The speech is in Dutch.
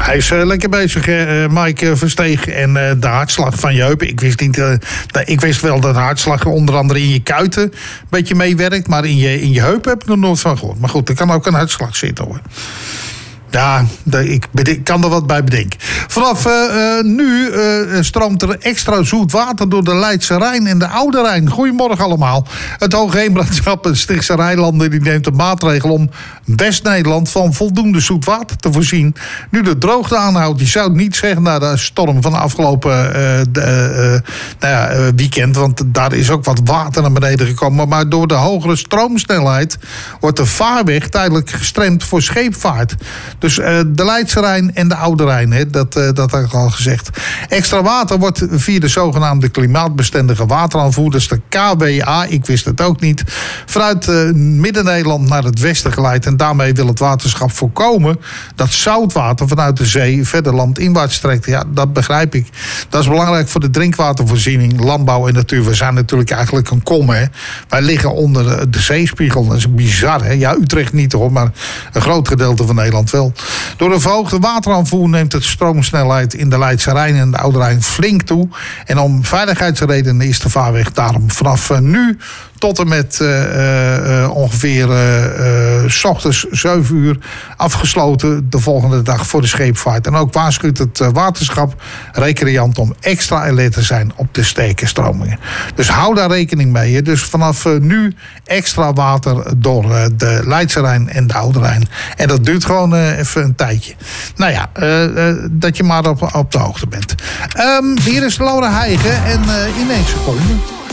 Hij is lekker bezig, Mike Versteeg. En de hartslag van je heupen. Ik wist wel dat de hartslag onder andere in je kuiten een beetje meewerkt. Maar in je heupen heb ik nog nooit van gehoord. Maar goed, er kan ook een hartslag zitten, hoor. Ja, ik kan er wat bij bedenken. Vanaf nu stroomt er extra zoet water door de Leidse Rijn en de Oude Rijn. Goedemorgen allemaal. Het Hoogheemraadschap en Stichtse Rijnlanden die neemt de maatregel om West-Nederland van voldoende zoet water te voorzien. Nu de droogte aanhoudt, je zou het niet zeggen na de storm van de afgelopen weekend. Want daar is ook wat water naar beneden gekomen. Maar door de hogere stroomsnelheid wordt de vaarweg tijdelijk gestremd voor scheepvaart. Dus de Leidse Rijn en de Oude Rijn, dat had ik al gezegd. Extra water wordt via de zogenaamde klimaatbestendige wateraanvoer, dus de KWA, ik wist het ook niet, vanuit Midden-Nederland naar het westen geleid. En daarmee wil het waterschap voorkomen dat zoutwater vanuit de zee verder landinwaarts trekt. Ja, dat begrijp ik. Dat is belangrijk voor de drinkwatervoorziening, landbouw en natuur. We zijn natuurlijk eigenlijk een kom, hè. Wij liggen onder de zeespiegel. Dat is bizar, hè. Ja, Utrecht niet hoor, maar een groot gedeelte van Nederland wel. Door de verhoogde wateraanvoer neemt de stroomsnelheid in de Leidse Rijn en de Oude Rijn flink toe. En om veiligheidsredenen is de vaarweg daarom vanaf nu tot en met ongeveer 's ochtends 7 uur afgesloten de volgende dag voor de scheepvaart. En ook waarschuwt het waterschap recreanten om extra alert te zijn op de sterke stromingen. Dus hou daar rekening mee. Hè. Dus vanaf nu extra water door de Leidse Rijn en de Oude Rijn. En dat duurt gewoon even een tijdje. Nou ja, dat je maar op de hoogte bent. Hier is Laura Heigen en in 1 seconde.